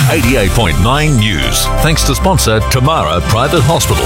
88.9 News. Thanks to sponsor Tamara Private Hospital.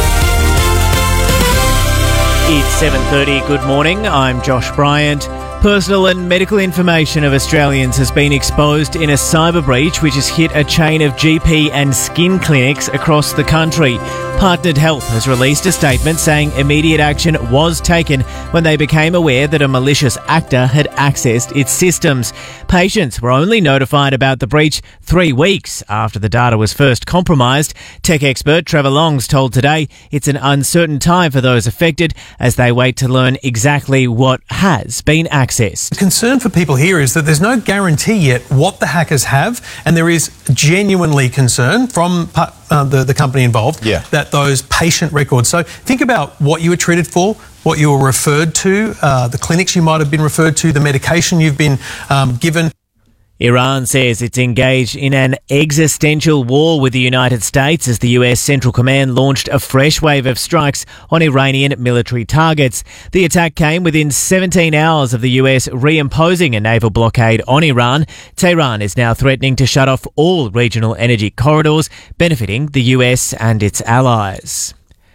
It's 7:30. Good morning. I'm Josh Bryant. Personal and medical information of Australians has been exposed in a cyber breach which has hit a chain of GP and skin clinics across the country. Partnered Health has released a statement saying immediate action was taken when they became aware that a malicious actor had accessed its systems. Patients were only notified about the breach 3 weeks after the data was first compromised. Tech expert Trevor Longs told Today it's an uncertain time for those affected as they wait to learn exactly what has been accessed. The concern for people here is that there's no guarantee yet what the hackers have, and there is genuinely concern from the company involved that those patient records. So think about what you were treated for, what you were referred to, the clinics you might have been referred to, the medication you've been given. Iran says it's engaged in an existential war with the United States as the US Central Command launched a fresh wave of strikes on Iranian military targets. The attack came within 17 hours of the US reimposing a naval blockade on Iran. Tehran is now threatening to shut off all regional energy corridors, benefiting the US and its allies.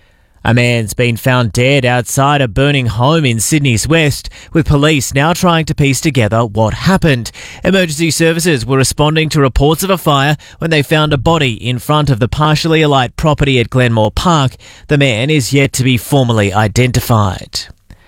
A man's been found dead outside a burning home in Sydney's West, with police now trying to piece together what happened. Emergency services were responding to reports of a fire when they found a body in front of the partially alight property at Glenmore Park. The man is yet to be formally identified.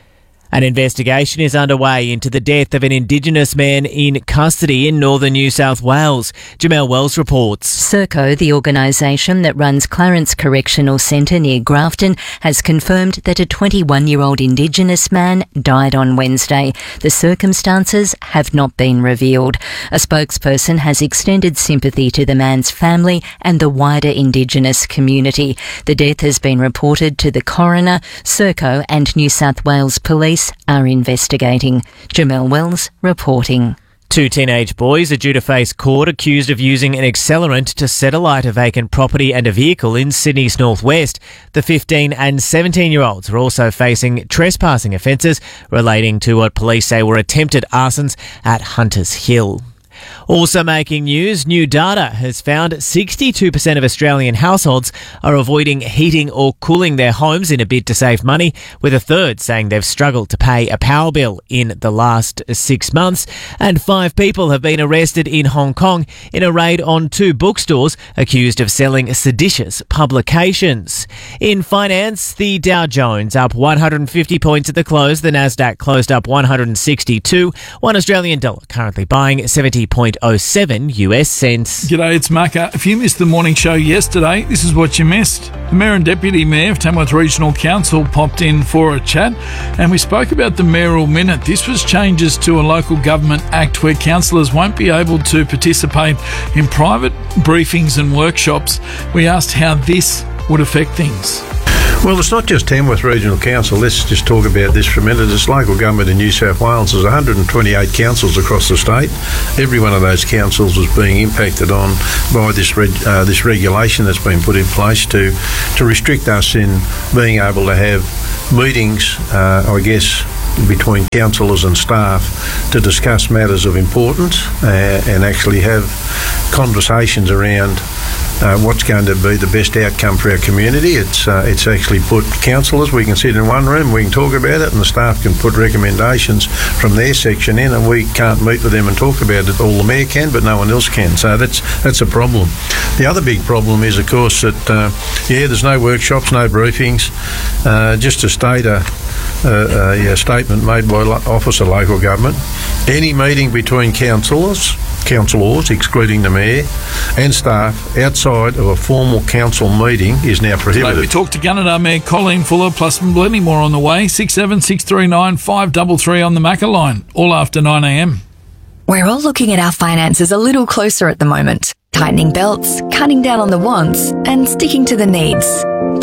An investigation is underway into the death of an Indigenous man in custody in northern New South Wales. Jamelle Wells reports. Serco, the organisation that runs Clarence Correctional Centre near Grafton, has confirmed that a 21-year-old Indigenous man died on Wednesday. The circumstances have not been revealed. A spokesperson has extended sympathy to the man's family and the wider Indigenous community. The death has been reported to the coroner. Serco and New South Wales Police are investigating. Jamelle Wells reporting. 2 teenage boys are due to face court accused of using an accelerant to set alight a vacant property and a vehicle in Sydney's northwest. The 15 and 17-year-olds are also facing trespassing offences relating to what police say were attempted arsons at Hunters Hill. Also making news, new data has found 62% of Australian households are avoiding heating or cooling their homes in a bid to save money, with a third saying they've struggled to pay a power bill in the last 6 months. And 5 people have been arrested in Hong Kong in a raid on 2 bookstores accused of selling seditious publications. In finance, the Dow Jones up 150 points at the close. The Nasdaq closed up 162. $1 Australian dollar currently buying 70.07 US cents. G'day, it's Macca. If you missed the morning show yesterday, this is what you missed. The Mayor and Deputy Mayor of Tamworth Regional Council popped in for a chat, and we spoke about the Mayoral Minute. This was changes to a local government act where councillors won't be able to participate in private briefings and workshops. We asked how this would affect things. Well, it's not just Tamworth Regional Council. Let's just talk about this for a minute. It's local government in New South Wales. There's 128 councils across the state. Every one of those councils is being impacted on by this regulation that's been put in place to restrict us in being able to have meetings, between councillors and staff to discuss matters of importance and actually have conversations around what's going to be the best outcome for our community. It's actually put councillors, we can sit in one room, we can talk about it, and the staff can put recommendations from their section in, and we can't meet with them and talk about it. All the mayor can, but no one else can. So that's a problem. The other big problem is, of course, that there's no workshops, no briefings. Just to state a statement made by Office of Local Government, any meeting between councillors, excluding the mayor, and staff outside of a formal council meeting is now prohibited. Today we talked to Gunnedah Mayor Colleen Fuller, plus plenty more on the way. 67639 533 on the Macca line, all after 9 a.m. We're all looking at our finances a little closer at the moment, tightening belts, cutting down on the wants, and sticking to the needs.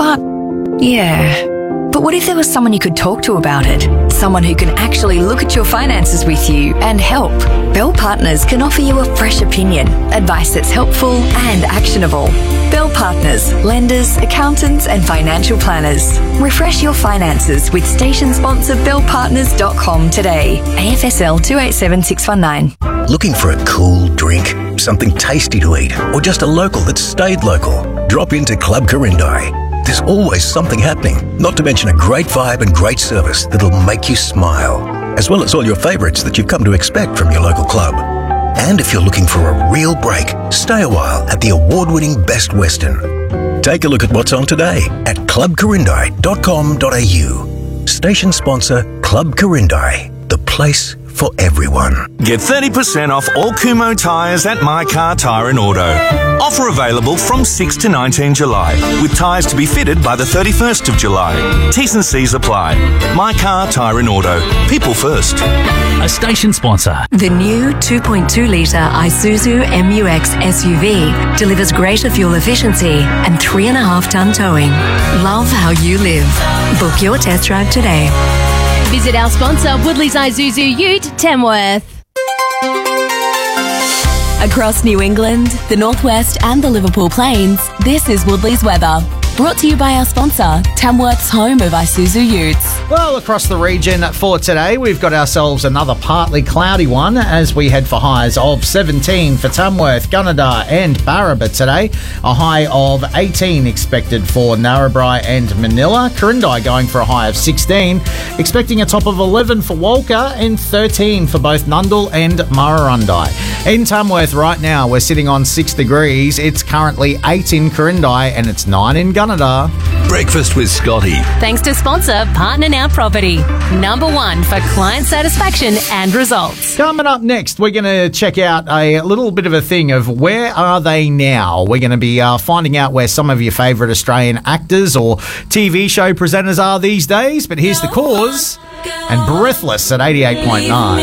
But what if there was someone you could talk to about it? Someone who can actually look at your finances with you and help. Bell Partners can offer you a fresh opinion, advice that's helpful and actionable. Bell Partners, lenders, accountants and financial planners. Refresh your finances with station sponsor bellpartners.com today. AFSL 287619. Looking for a cool drink, something tasty to eat, or just a local that stayed local? Drop into Club Corindai. There's always something happening, not to mention a great vibe and great service that'll make you smile, as well as all your favourites that you've come to expect from your local club. And if you're looking for a real break, stay a while at the award-winning Best Western. Take a look at what's on today at clubcorindai.com.au. Station sponsor Club Corindai, the place for everyone. Get 30% off all Kumho tyres at My Car Tyre and Auto. Offer available from 6 to 19 July, with tyres to be fitted by the 31st of July. T's and C's apply. My Car Tyre and Auto. People first. A station sponsor. The new 2.2-litre Isuzu MU-X SUV delivers greater fuel efficiency and 3.5-tonne towing. Love how you live. Book your test drive today. Visit our sponsor, Woodley's Isuzu Ute, Tamworth. Across New England, the Northwest and the Liverpool Plains, this is Woodley's weather. Brought to you by our sponsor, Tamworth's home of Isuzu Utes. Well, across the region for today, we've got ourselves another partly cloudy one as we head for highs of 17 for Tamworth, Gunnedah and Barraba today. A high of 18 expected for Narrabri and Manila. Corindai going for a high of 16. Expecting a top of 11 for Walker and 13 for both Nundle and Murrurundi. In Tamworth right now, we're sitting on 6 degrees. It's currently 8 in Corindai and it's 9 in Gunnedah. Breakfast with Scotty. Thanks to sponsor Partner Now Property. Number 1 for client satisfaction and results. Coming up next, we're going to check out a little bit of a thing of where are they now. We're going to be finding out where some of your favourite Australian actors or TV show presenters are these days. But here's The Cause and Breathless at 88.9.